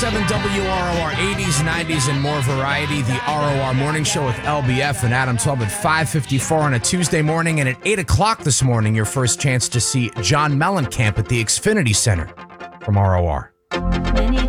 7 WROR 80s, 90s, and more variety. The ROR Morning Show with LBF and Adam 12 at 5:54 on a Tuesday morning. And at 8 o'clock this morning, your first chance to see John Mellencamp at the Xfinity Center from ROR.